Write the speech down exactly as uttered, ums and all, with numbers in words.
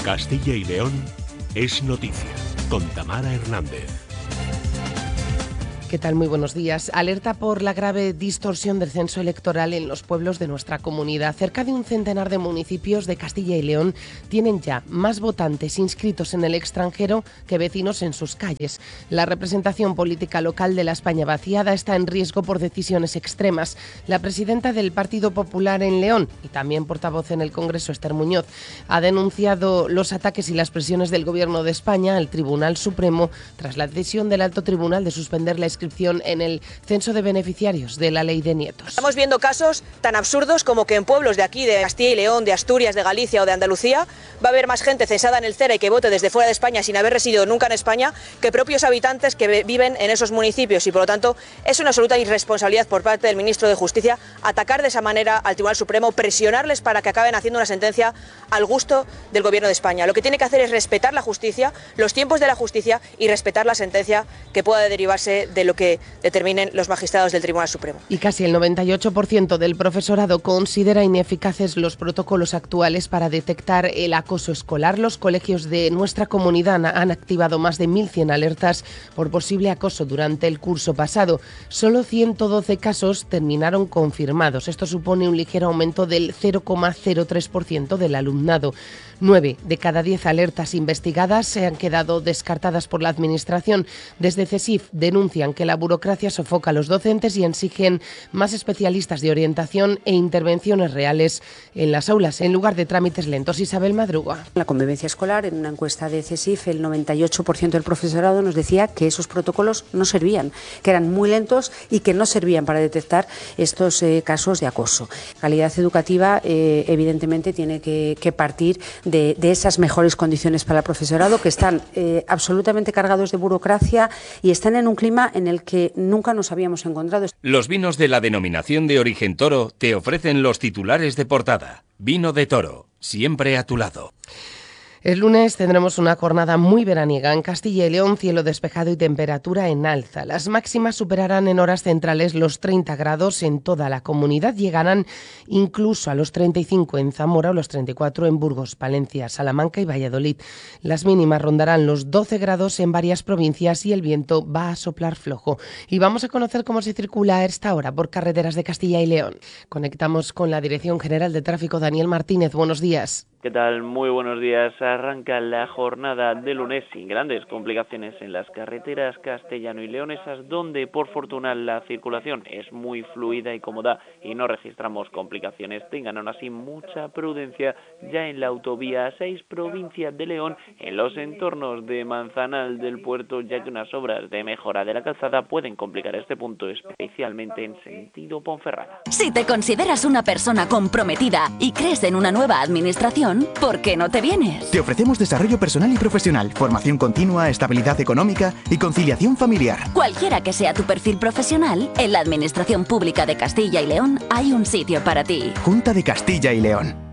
Castilla y León es noticia, con Tamara Hernández. ¿Qué tal? Muy buenos días. Alerta por la grave distorsión del censo electoral en los pueblos de nuestra comunidad. Cerca de un centenar de municipios de Castilla y León tienen ya más votantes inscritos en el extranjero que vecinos en sus calles. La representación política local de la España vaciada está en riesgo por decisiones extremas. La presidenta del Partido Popular en León y también portavoz en el Congreso, Esther Muñoz, ha denunciado los ataques y las presiones del Gobierno de España al Tribunal Supremo tras la decisión del Alto Tribunal de suspender la inscripción en el censo de beneficiarios de la ley de nietos. Estamos viendo casos tan absurdos como que en pueblos de aquí, de Castilla y León, de Asturias, de Galicia o de Andalucía, va a haber más gente censada en el CERA y que vote desde fuera de España sin haber residido nunca en España que propios habitantes que viven en esos municipios, y por lo tanto es una absoluta irresponsabilidad por parte del ministro de Justicia atacar de esa manera al Tribunal Supremo, presionarles para que acaben haciendo una sentencia al gusto del Gobierno de España. Lo que tiene que hacer es respetar la justicia, los tiempos de la justicia y respetar la sentencia que pueda derivarse de lo que determinen los magistrados del Tribunal Supremo. Y casi el noventa y ocho por ciento del profesorado considera ineficaces los protocolos actuales para detectar el acoso escolar. Los colegios de nuestra comunidad han activado más de mil cien alertas por posible acoso durante el curso pasado. Solo ciento doce casos terminaron confirmados. Esto supone un ligero aumento del cero coma cero tres por ciento del alumnado. Nueve de cada diez alertas investigadas se han quedado descartadas por la Administración. Desde CESIF denuncian que la burocracia sofoca a los docentes y exigen más especialistas de orientación e intervenciones reales en las aulas, en lugar de trámites lentos. Isabel Madruga. La convivencia escolar, en una encuesta de CESIF, el noventa y ocho por ciento del profesorado nos decía que esos protocolos no servían, que eran muy lentos y que no servían para detectar estos eh, casos de acoso. Calidad educativa, eh, evidentemente, tiene que, que partir De, de esas mejores condiciones para el profesorado, que están eh, absolutamente cargados de burocracia y están en un clima en el que nunca nos habíamos encontrado. Los vinos de la denominación de origen Toro te ofrecen los titulares de portada. Vino de Toro, siempre a tu lado. El lunes tendremos una jornada muy veraniega en Castilla y León, cielo despejado y temperatura en alza. Las máximas superarán en horas centrales los treinta grados en toda la comunidad, llegarán incluso a los treinta y cinco en Zamora o los treinta y cuatro en Burgos, Palencia, Salamanca y Valladolid. Las mínimas rondarán los doce grados en varias provincias y el viento va a soplar flojo. Y vamos a conocer cómo se circula a esta hora por carreteras de Castilla y León. Conectamos con la Dirección General de Tráfico, Daniel Martínez. Buenos días. ¿Qué tal? Muy buenos días. Arranca la jornada de lunes sin grandes complicaciones en las carreteras castellano y leonesas, donde por fortuna la circulación es muy fluida y cómoda y no registramos complicaciones. Tengan aún así mucha prudencia ya en la autovía seis, provincia de León, en los entornos de Manzanal del Puerto, ya que unas obras de mejora de la calzada pueden complicar este punto, especialmente en sentido Ponferrada. Si te consideras una persona comprometida y crees en una nueva administración, ¿por qué no te vienes? Te ofrecemos desarrollo personal y profesional, formación continua, estabilidad económica y conciliación familiar. Cualquiera que sea tu perfil profesional, en la Administración Pública de Castilla y León hay un sitio para ti. Junta de Castilla y León.